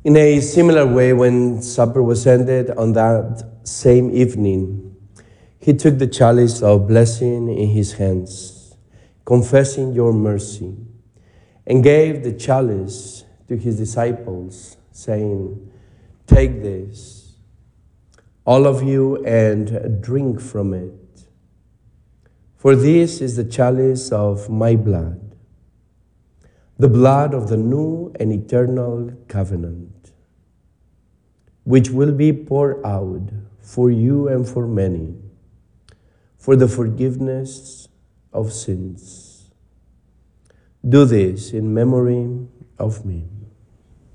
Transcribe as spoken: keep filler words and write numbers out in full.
In a similar way, when supper was ended on that same evening, he took the chalice of blessing in his hands, confessing your mercy, and gave the chalice to his disciples, saying, "Take this, all of you, and drink from it. For this is the chalice of my blood, the blood of the new and eternal covenant, which will be poured out for you and for many, for the forgiveness of sins. Do this in memory of me."